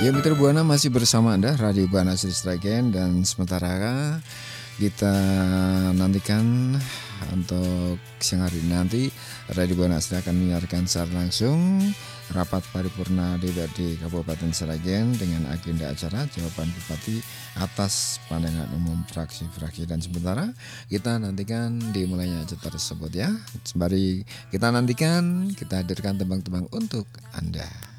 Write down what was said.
Ya Mitra Buana masih bersama Anda Radio Buana Sragen dan sementara kita nantikan untuk siang hari nanti Radio Buana Asri akan menyiarkan secara langsung rapat paripurna DPRD Kabupaten Sragen dengan agenda acara jawaban Bupati atas pandangan umum fraksi-fraksi, dan sementara kita nantikan dimulainya acara tersebut ya. Sembari kita nantikan, kita hadirkan tembang-tembang untuk Anda.